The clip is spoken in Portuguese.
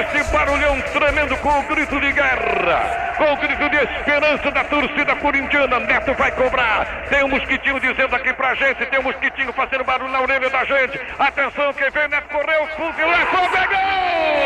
esse barulhão tremendo com o grito de guerra, com o grito de esperança da torcida corintiana. Neto vai cobrar. Tem um mosquitinho dizendo aqui pra gente, tem um mosquitinho fazendo barulho na orelha da gente. Atenção, quem vem, Neto correu, fuzilou, pegou!